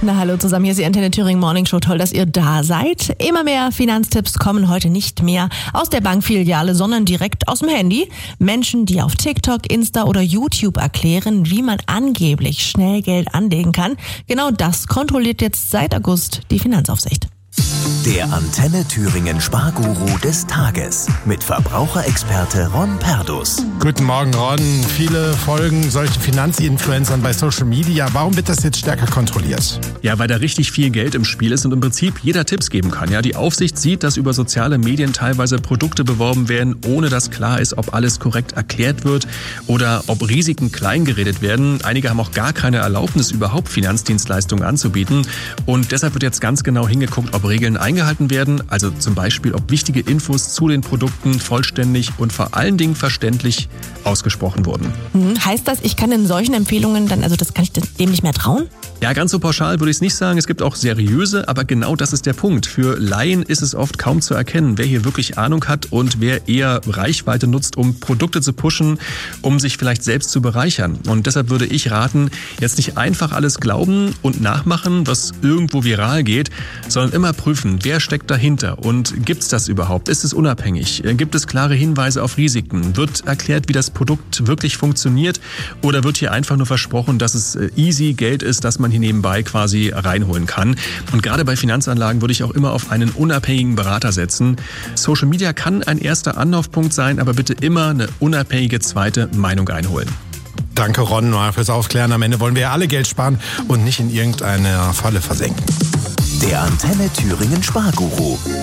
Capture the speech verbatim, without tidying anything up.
Na hallo zusammen, hier ist die Antenne Thüringen Morning Show. Toll, dass ihr da seid. Immer mehr Finanztipps kommen heute nicht mehr aus der Bankfiliale, sondern direkt aus dem Handy. Menschen, die auf TikTok, Insta oder YouTube erklären, wie man angeblich schnell Geld anlegen kann. Genau das kontrolliert jetzt seit August die Finanzaufsicht. Der Antenne Thüringen Sparguru des Tages mit Verbraucherexperte Ron Perdus. Guten Morgen, Ron. Viele folgen solchen Finanzinfluencern bei Social Media. Warum wird das jetzt stärker kontrolliert? Ja, weil da richtig viel Geld im Spiel ist und im Prinzip jeder Tipps geben kann. Ja, die Aufsicht sieht, dass über soziale Medien teilweise Produkte beworben werden, ohne dass klar ist, ob alles korrekt erklärt wird oder ob Risiken klein geredet werden. Einige haben auch gar keine Erlaubnis, überhaupt Finanzdienstleistungen anzubieten. Und deshalb wird jetzt ganz genau hingeguckt, ob Regeln eingehalten werden, also zum Beispiel, ob wichtige Infos zu den Produkten vollständig und vor allen Dingen verständlich ausgesprochen wurden. Hm, heißt das, ich kann in solchen Empfehlungen dann, also das kann ich dem nicht mehr trauen? Ja, ganz so pauschal würde ich es nicht sagen. Es gibt auch seriöse, aber genau das ist der Punkt. Für Laien ist es oft kaum zu erkennen, wer hier wirklich Ahnung hat und wer eher Reichweite nutzt, um Produkte zu pushen, um sich vielleicht selbst zu bereichern. Und deshalb würde ich raten, jetzt nicht einfach alles glauben und nachmachen, was irgendwo viral geht, sondern immer prüfen, wer steckt dahinter und gibt es das überhaupt? Ist es unabhängig? Gibt es klare Hinweise auf Risiken? Wird erklärt, wie das Produkt wirklich funktioniert? Oder wird hier einfach nur versprochen, dass es easy Geld ist, dass man hier nebenbei quasi reinholen kann? Und gerade bei Finanzanlagen würde ich auch immer auf einen unabhängigen Berater setzen. Social Media kann ein erster Anlaufpunkt sein, aber bitte immer eine unabhängige zweite Meinung einholen. Danke, Ron, fürs Aufklären. Am Ende wollen wir ja alle Geld sparen und nicht in irgendeiner Falle versenken. Der Antenne Thüringen Sparguru.